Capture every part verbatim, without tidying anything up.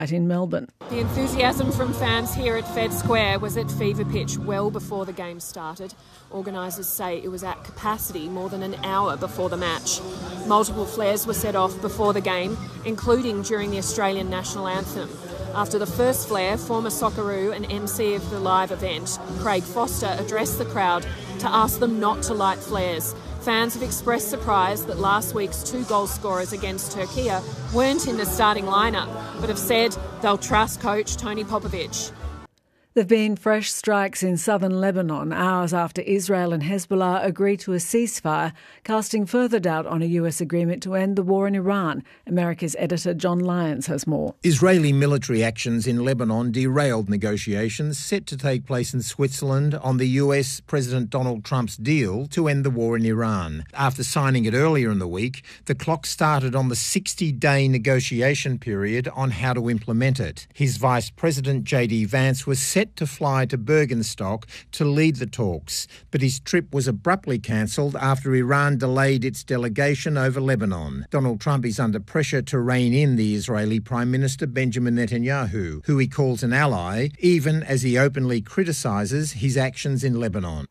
in Melbourne. The enthusiasm from fans here at Fed Square was at fever pitch well before the game started. Organisers say it was at capacity more than an hour before the match. Multiple flares were set off before the game, including during the Australian national anthem. After the first flare, former Socceroo and M C of the live event, Craig Foster, addressed the crowd to ask them not to light flares. Fans have expressed surprise that last week's two goal scorers against Turkey weren't in the starting lineup, but have said they'll trust coach Tony Popovic. There have been fresh strikes in southern Lebanon hours after Israel and Hezbollah agreed to a ceasefire, casting further doubt on a U S agreement to end the war in Iran. America's editor John Lyons has more. Israeli military actions in Lebanon derailed negotiations set to take place in Switzerland on the U S President Donald Trump's deal to end the war in Iran. After signing it earlier in the week, the clock started on the sixty-day negotiation period on how to implement it. His Vice President J D Vance was set to fly to Bergenstock to lead the talks, but his trip was abruptly cancelled after Iran delayed its delegation over Lebanon. Donald Trump is under pressure to rein in the Israeli Prime Minister Benjamin Netanyahu, who he calls an ally, even as he openly criticises his actions in Lebanon.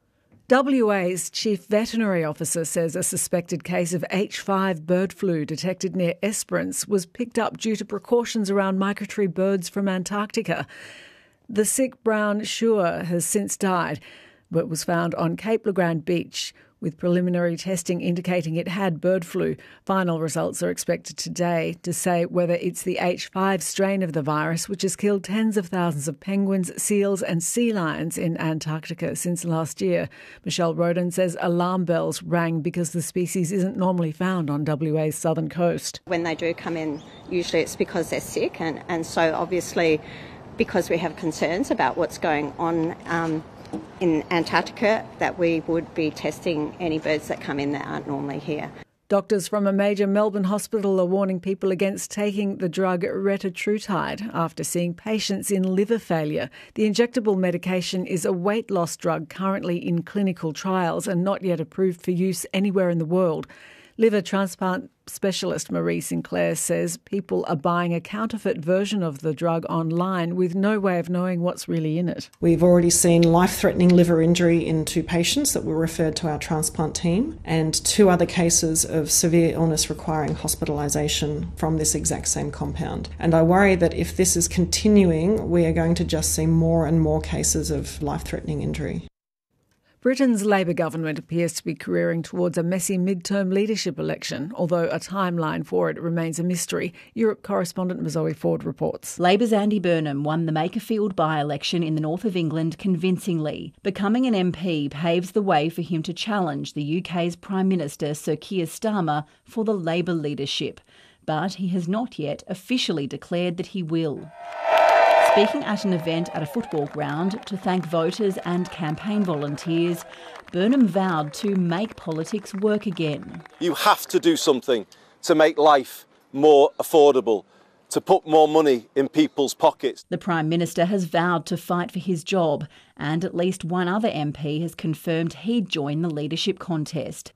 W A's chief veterinary officer says a suspected case of H five bird flu detected near Esperance was picked up due to precautions around migratory birds from Antarctica. The sick brown shrew has since died, but was found on Cape Le Grand Beach, with preliminary testing indicating it had bird flu. Final results are expected today to say whether it's the H five strain of the virus, which has killed tens of thousands of penguins, seals and sea lions in Antarctica since last year. Michelle Roden says alarm bells rang because the species isn't normally found on W A's southern coast. When they do come in, usually it's because they're sick, and, and so obviously because we have concerns about what's going on um, in Antarctica, that we would be testing any birds that come in that aren't normally here. Doctors from a major Melbourne hospital are warning people against taking the drug retatrutide after seeing patients in liver failure. The injectable medication is a weight loss drug currently in clinical trials and not yet approved for use anywhere in the world. Liver transplant specialist Marie Sinclair says people are buying a counterfeit version of the drug online with no way of knowing what's really in it. We've already seen life-threatening liver injury in two patients that were referred to our transplant team, and two other cases of severe illness requiring hospitalisation from this exact same compound. And I worry that if this is continuing, we are going to just see more and more cases of life-threatening injury. Britain's Labour government appears to be careering towards a messy mid-term leadership election, although a timeline for it remains a mystery. Europe correspondent Zoe Ford reports. Labour's Andy Burnham won the Makerfield by-election in the north of England convincingly. Becoming an M P paves the way for him to challenge the U K's Prime Minister Sir Keir Starmer for the Labour leadership. But he has not yet officially declared that he will. Speaking at an event at a football ground to thank voters and campaign volunteers, Burnham vowed to make politics work again. You have to do something to make life more affordable, to put more money in people's pockets. The Prime Minister has vowed to fight for his job, and at least one other M P has confirmed he'd join the leadership contest.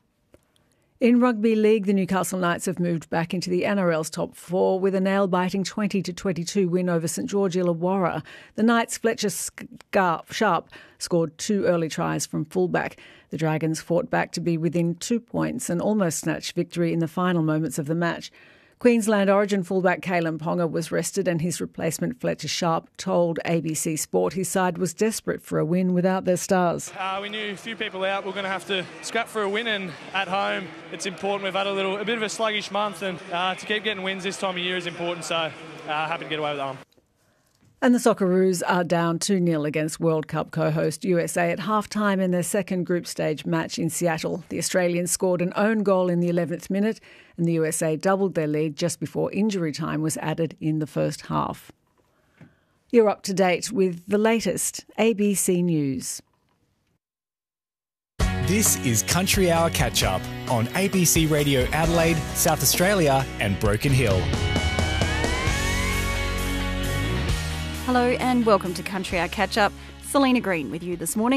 In rugby league, the Newcastle Knights have moved back into the N R L's top four with a nail-biting twenty to twenty-two win over St George Illawarra. The Knights' Fletcher Sharp scored two early tries from fullback. The Dragons fought back to be within two points and almost snatched victory in the final moments of the match. Queensland Origin fullback Kalen Ponga was rested, and his replacement Fletcher Sharp told A B C Sport his side was desperate for a win without their stars. Uh, we knew a few people out. We're going to have to scrap for a win, and at home it's important. We've had a little, a bit of a sluggish month, and uh, to keep getting wins this time of year is important. So uh, happy to get away with that one. And the Socceroos are down two nil against World Cup co-host U S A at half-time in their second group stage match in Seattle. The Australians scored an own goal in the eleventh minute, and the U S A doubled their lead just before injury time was added in the first half. You're up to date with the latest A B C News. This is Country Hour Catch-Up on A B C Radio Adelaide, South Australia and Broken Hill. Hello and welcome to Country Hour Catch-Up. Selena Green with you this morning.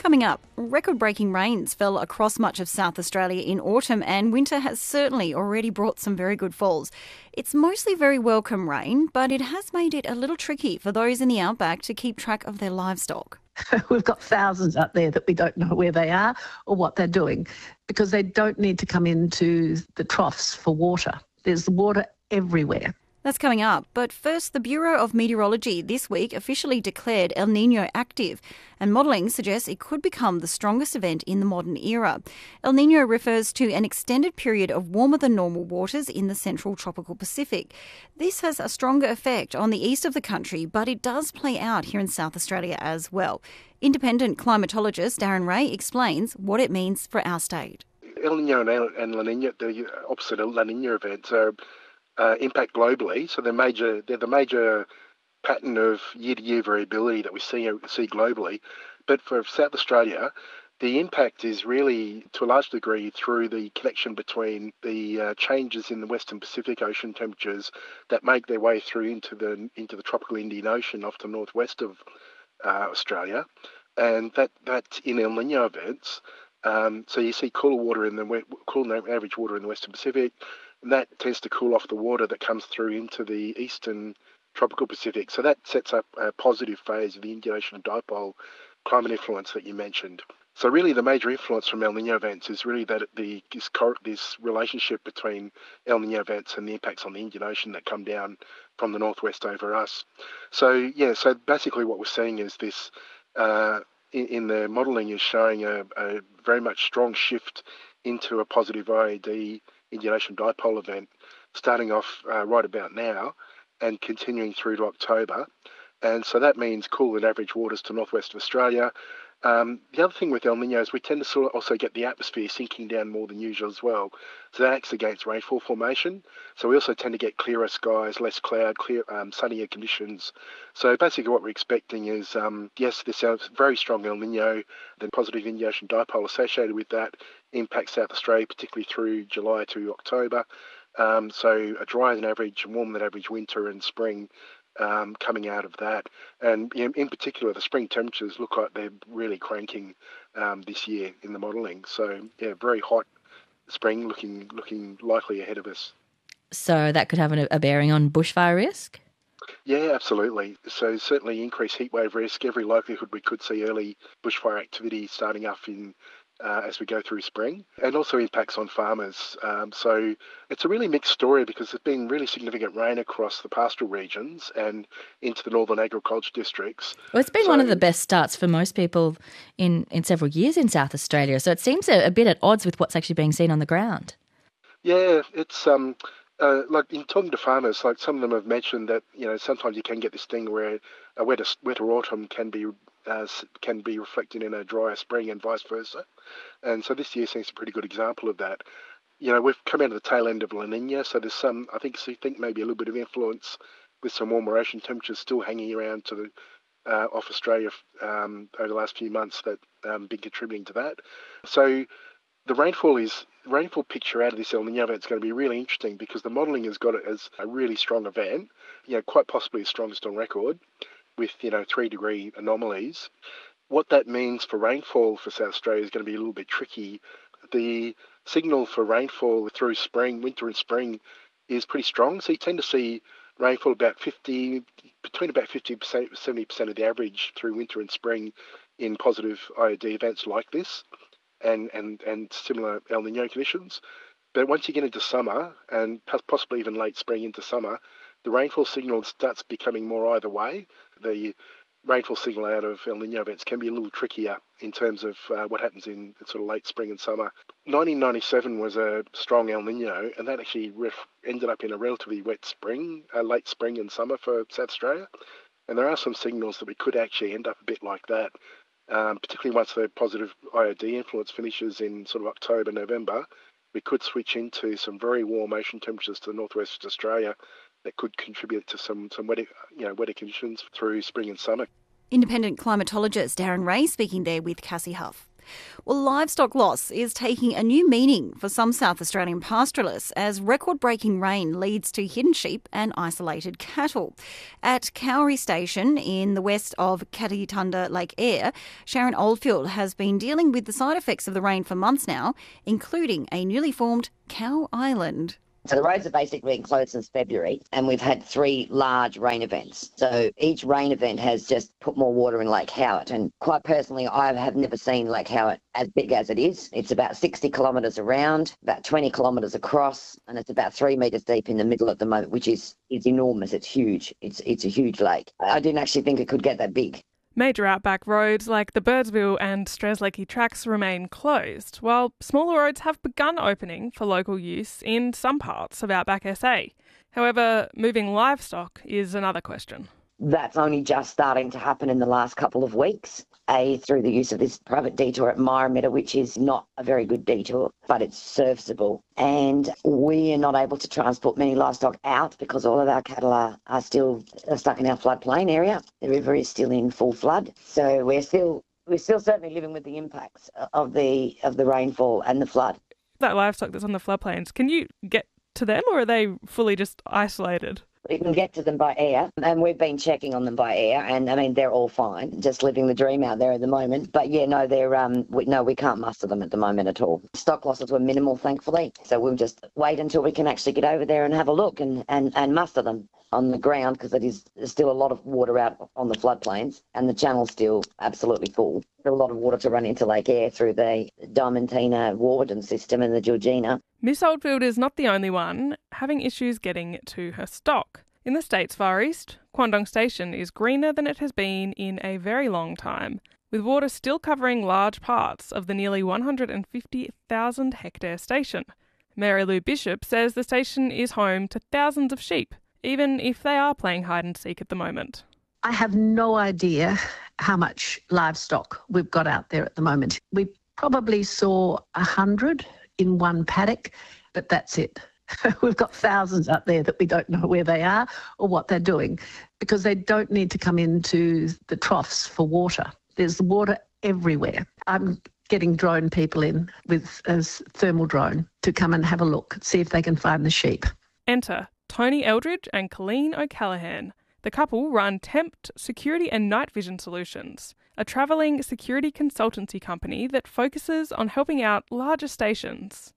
Coming up, record-breaking rains fell across much of South Australia in autumn, and winter has certainly already brought some very good falls. It's mostly very welcome rain, but it has made it a little tricky for those in the outback to keep track of their livestock. We've got thousands out there that we don't know where they are or what they're doing, because they don't need to come into the troughs for water. There's water everywhere. That's coming up. But first, the Bureau of Meteorology this week officially declared El Niño active, and modelling suggests it could become the strongest event in the modern era. El Niño refers to an extended period of warmer than normal waters in the central tropical Pacific. This has a stronger effect on the east of the country, but it does play out here in South Australia as well. Independent climatologist Darren Ray explains what it means for our state. El Niño and La Niña, the opposite of La Niña events, are Uh, impact globally, so they're major. They're the major pattern of year-to-year variability that we see see globally. But for South Australia, the impact is really, to a large degree, through the connection between the uh, changes in the Western Pacific Ocean temperatures that make their way through into the into the tropical Indian Ocean off the northwest of uh, Australia, and that that in El Niño events. Um, so you see cooler water in the cooler average water in the Western Pacific. And that tends to cool off the water that comes through into the eastern tropical Pacific. So that sets up a positive phase of the Indian Ocean dipole climate influence that you mentioned. So really the major influence from El Niño events is really that the this, this relationship between El Niño events and the impacts on the Indian Ocean that come down from the northwest over us. So yeah, so basically what we're seeing is this, uh, in, in the modelling is showing a, a very much strong shift into a positive I A D Indian Ocean dipole event, starting off uh, right about now and continuing through to October. And so that means cooler than average waters to northwest of Australia. Um, the other thing with El Niño is we tend to sort of also get the atmosphere sinking down more than usual as well. So that acts against rainfall formation. So we also tend to get clearer skies, less cloud, clear, um, sunnier conditions. So basically what we're expecting is, um, yes, this sounds very strong El Niño, the positive Indian Ocean dipole associated with that impacts South Australia, particularly through July to October. Um, so a drier than average, warmer than average winter and spring Um, coming out of that. And in, in particular, the spring temperatures look like they're really cranking um, this year in the modelling. So, yeah, very hot spring looking looking likely ahead of us. So that could have a bearing on bushfire risk? Yeah, absolutely. So certainly increased heatwave risk, every likelihood we could see early bushfire activity starting up in Uh, as we go through spring, and also impacts on farmers. Um, so it's a really mixed story because there's been really significant rain across the pastoral regions and into the northern agriculture districts. Well, it's been so, one of the best starts for most people in, in several years in South Australia, so it seems a, a bit at odds with what's actually being seen on the ground. Yeah, it's um, uh, like in talking to farmers, like some of them have mentioned that, you know, sometimes you can get this thing where a wetter, wetter autumn can be Uh, can be reflected in a drier spring and vice versa. And so this year seems a pretty good example of that. You know, we've come out of the tail end of La Niña, so there's some, I think, so I think maybe a little bit of influence with some warmer ocean temperatures still hanging around to the uh, off Australia um, over the last few months that um, been contributing to that. So the rainfall is rainfall picture out of this El Niño event is going to be really interesting because the modelling has got it as a really strong event, you know, quite possibly the strongest on record, with, you know, three degree anomalies. What that means for rainfall for South Australia is going to be a little bit tricky. The signal for rainfall through spring, winter and spring is pretty strong. So you tend to see rainfall about fifty, between about fifty percent, seventy percent of the average through winter and spring in positive I O D events like this and, and, and similar El Niño conditions. But once you get into summer and possibly even late spring into summer, the rainfall signal starts becoming more either way. The rainfall signal out of El Niño events can be a little trickier in terms of uh, what happens in sort of late spring and summer. nineteen ninety-seven was a strong El Niño, and that actually ref- ended up in a relatively wet spring, uh, late spring and summer for South Australia. And there are some signals that we could actually end up a bit like that, um, particularly once the positive I O D influence finishes in sort of October, November. We could switch into some very warm ocean temperatures to the northwest of Australia that could contribute to some some wetter, you know, wetter conditions through spring and summer. Independent climatologist Darren Ray speaking there with Cassie Huff. Well, livestock loss is taking a new meaning for some South Australian pastoralists as record-breaking rain leads to hidden sheep and isolated cattle. At Cowrie Station in the west of Katatunda Lake Eyre, Sharon Oldfield has been dealing with the side effects of the rain for months now, including a newly formed cow island. So the roads have basically been closed since February, and we've had three large rain events. So each rain event has just put more water in Lake Howard. And quite personally, I have never seen Lake Howard as big as it is. It's about sixty kilometres around, about twenty kilometres across, and it's about three metres deep in the middle at the moment, which is, is enormous. It's huge. It's, it's a huge lake. I didn't actually think it could get that big. Major outback roads like the Birdsville and Strzelecki tracks remain closed, while smaller roads have begun opening for local use in some parts of outback S A. However, moving livestock is another question. That's only just starting to happen in the last couple of weeks, A, through the use of this private detour at Myrometa, which is not a very good detour, but it's serviceable. And we are not able to transport many livestock out because all of our cattle are, are still stuck in our floodplain area. The river is still in full flood. So we're still we're still certainly living with the impacts of the of the rainfall and the flood. That livestock that's on the floodplains, can you get to them or are they fully just isolated? We can get to them by air, and we've been checking on them by air, and I mean they're all fine, just living the dream out there at the moment. But yeah, no, they're um, we, no, we can't muster them at the moment at all. Stock losses were minimal, thankfully, so we'll just wait until we can actually get over there and have a look and and, and muster them on the ground, because it is there's still a lot of water out on the floodplains, and the channel's still absolutely full. There's a lot of water to run into Lake Eyre through the Diamantina Warburton system and the Georgina. Miss Oldfield is not the only one having issues getting to her stock. In the state's Far East, Quandong Station is greener than it has been in a very long time, with water still covering large parts of the nearly one hundred fifty thousand hectare station. Mary Lou Bishop says the station is home to thousands of sheep, even if they are playing hide and seek at the moment. I have no idea how much livestock we've got out there at the moment. We probably saw a hundred in one paddock, but that's it. We've got thousands out there that we don't know where they are or what they're doing, because they don't need to come into the troughs for water. There's water everywhere. I'm getting drone people in with a thermal drone to come and have a look, see if they can find the sheep. Enter Tony Eldridge and Colleen O'Callaghan. The couple run Tempt Security and Night Vision Solutions, a travelling security consultancy company that focuses on helping out larger stations.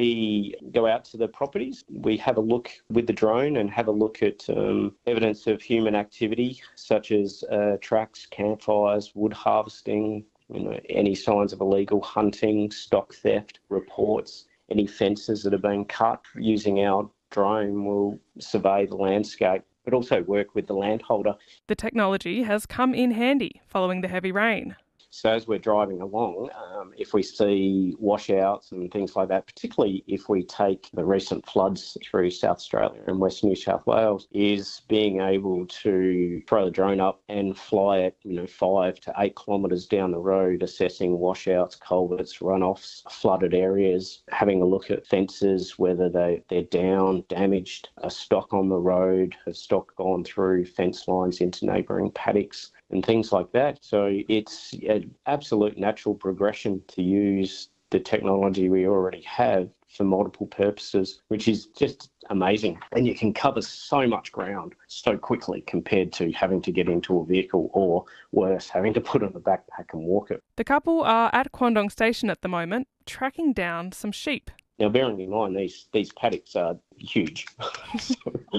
We go out to the properties, we have a look with the drone and have a look at um, evidence of human activity, such as uh, tracks, campfires, wood harvesting, you know, any signs of illegal hunting, stock theft, reports, any fences that are being cut. Using our drone, we'll survey the landscape, but also work with the landholder. The technology has come in handy following the heavy rain. So as we're driving along, um, if we see washouts and things like that, particularly if we take the recent floods through South Australia and West New South Wales, is being able to throw the drone up and fly it, you know, five to eight kilometres down the road, assessing washouts, culverts, runoffs, flooded areas, having a look at fences, whether they, they're down, damaged, a stock on the road, has stock gone through fence lines into neighbouring paddocks, and things like that. So it's an absolute natural progression to use the technology we already have for multiple purposes, which is just amazing. And you can cover so much ground so quickly compared to having to get into a vehicle, or worse, having to put on a backpack and walk it. The couple are at Quandong Station at the moment, tracking down some sheep. Now, bearing in mind, these, these paddocks are huge. so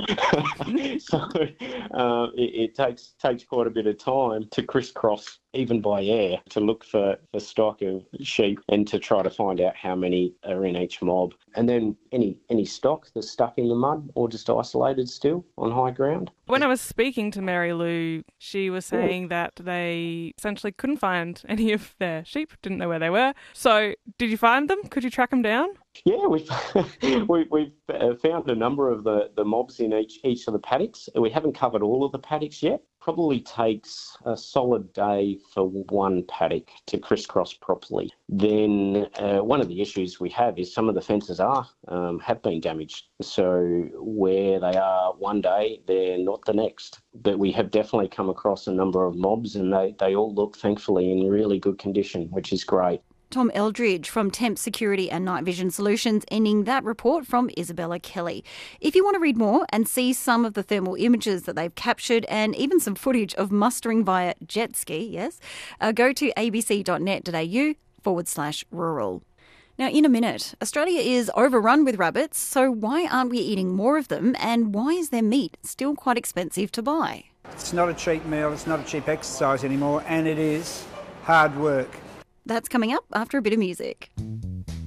so uh, it, it takes takes quite a bit of time to crisscross, even by air, to look for, for stock of sheep and to try to find out how many are in each mob. And then any, any stock that's stuck in the mud or just isolated still on high ground. When I was speaking to Mary Lou, she was saying that they essentially couldn't find any of their sheep, didn't know where they were. So did you find them? Could you track them down? Yeah, we've we, we've found a number of the, the mobs in each each of the paddocks. We haven't covered all of the paddocks yet. Probably takes a solid day for one paddock to crisscross properly. Then uh, one of the issues we have is some of the fences are um, have been damaged. So where they are one day, they're not the next. But we have definitely come across a number of mobs, and they, they all look, thankfully, in really good condition, which is great. Tom Eldridge from Temp Security and Night Vision Solutions, ending that report from Isabella Kelly. If you want to read more and see some of the thermal images that they've captured and even some footage of mustering via jet ski, yes, uh, go to abc.net.au forward slash rural. Now, in a minute, Australia is overrun with rabbits, so why aren't we eating more of them, and why is their meat still quite expensive to buy? It's not a cheap meal, it's not a cheap exercise anymore, and it is hard work. That's coming up after a bit of music.